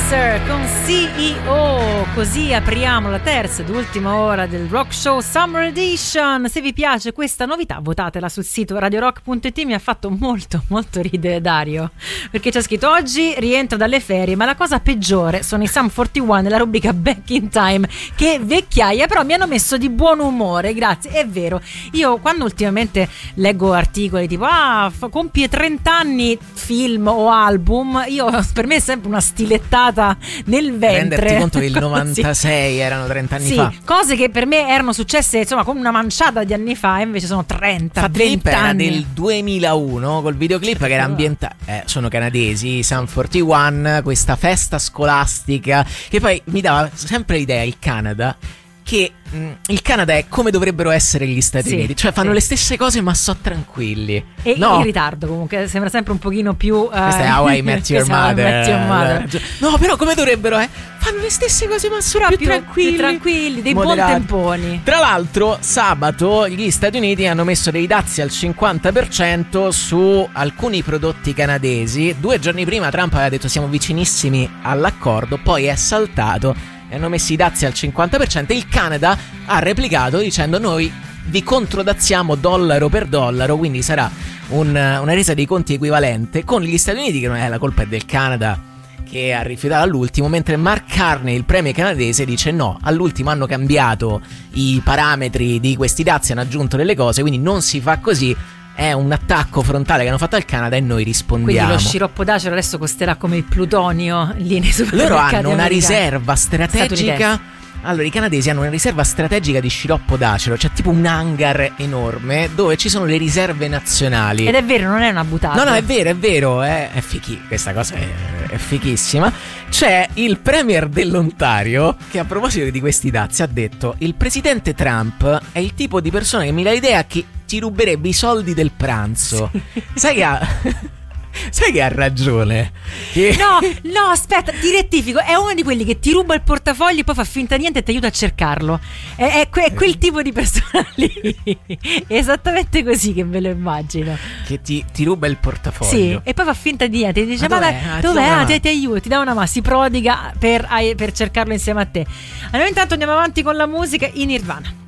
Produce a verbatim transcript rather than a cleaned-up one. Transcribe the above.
Spencer con C E O. Così apriamo la terza ed ultima ora del Rock Show Summer Edition. Se vi piace questa novità, votatela sul sito radio rock punto it. Mi ha fatto molto molto ridere Dario, perché c'è scritto: oggi rientro dalle ferie, ma la cosa peggiore sono i Sum quarantuno nella rubrica Back in Time, che vecchiaia, però mi hanno messo di buon umore. Grazie. È vero, io quando ultimamente leggo articoli tipo ah compie trenta anni film o album, io per me è sempre una stilettata nel ventre. Renderti conto che il novantasei erano trenta anni sì, fa. Cose che per me erano successe insomma con una manciata di anni fa, invece sono trenta, venti anni. Era del duemilauno col videoclip che era ambientato, eh, sono canadesi, Sum quarantuno, questa festa scolastica che poi mi dava sempre l'idea, il Canada, che mh, il Canada è come dovrebbero essere gli Stati sì, Uniti, cioè fanno sì. le stesse cose ma so tranquilli. E no. in ritardo comunque, sembra sempre un pochino più uh, Questa è How I Met Your Mother. Met Your Mother. No, però come dovrebbero, eh? Fanno le stesse cose ma sono più, più tranquilli, più tranquilli, dei moderati. buon temponi. Tra l'altro sabato gli Stati Uniti hanno messo dei dazi al cinquanta per cento su alcuni prodotti canadesi. Due giorni prima Trump aveva detto siamo vicinissimi all'accordo, poi è saltato e hanno messo i dazi al cinquanta per cento. Il Canada ha replicato dicendo noi vi controdaziamo dollaro per dollaro, quindi sarà un, una resa dei conti equivalente, con gli Stati Uniti che non è la colpa è del Canada che ha rifiutato all'ultimo, mentre Mark Carney, il premier canadese, dice no, all'ultimo hanno cambiato i parametri di questi dazi, hanno aggiunto delle cose, quindi non si fa così. È un attacco frontale che hanno fatto al Canada e noi rispondiamo. Quindi lo sciroppo d'acero adesso costerà come il plutonio lì nei supermercati. Loro hanno una americani. riserva strategica. Allora, i canadesi hanno una riserva strategica di sciroppo d'acero, cioè tipo un hangar enorme dove ci sono le riserve nazionali. Ed è vero, non è una buttata. No, no, è vero, è vero, è, è fichi, questa cosa è, è fichissima. C'è il premier dell'Ontario che a proposito di questi dazi ha detto: il presidente Trump è il tipo di persona che mi dà l'idea che ti ruberebbe i soldi del pranzo. Sì. Sai che ha... Sai che ha ragione? Che... No, no, aspetta, ti rettifico. È uno di quelli che ti ruba il portafoglio e poi fa finta di niente e ti aiuta a cercarlo. È, è, que- è quel tipo di persona lì. È esattamente così che me lo immagino. Che ti, ti ruba il portafoglio. Sì, e poi fa finta di niente. Ti dice: ma, ma dov'è? dov'è? dov'è? Ah, ah, ti, ti aiuta, ti dà una mano, si prodiga per, per cercarlo insieme a te. Allora, intanto andiamo avanti con la musica in Nirvana.